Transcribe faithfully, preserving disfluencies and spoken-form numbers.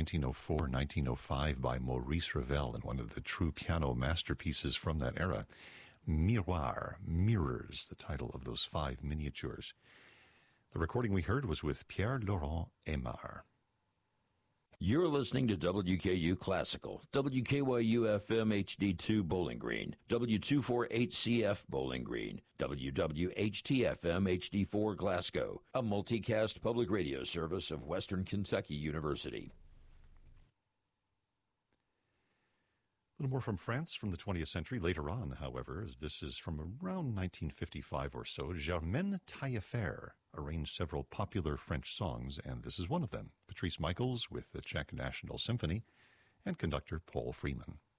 nineteen oh four, nineteen oh five by Maurice Ravel, and one of the true piano masterpieces from that era. Miroir, Mirrors, the title of those five miniatures. The recording we heard was with Pierre-Laurent Aimard. You're listening to W K U Classical, W K Y U F M H D two Bowling Green, W two forty-eight C F Bowling Green, W W H T F M H D four Glasgow, a multicast public radio service of Western Kentucky University. A little more from France from the twentieth century later on, however, as this is from around nineteen fifty-five or so. Germaine Taillefer arranged several popular French songs, and this is one of them. Patrice Michaels with the Czech National Symphony and conductor Paul Freeman.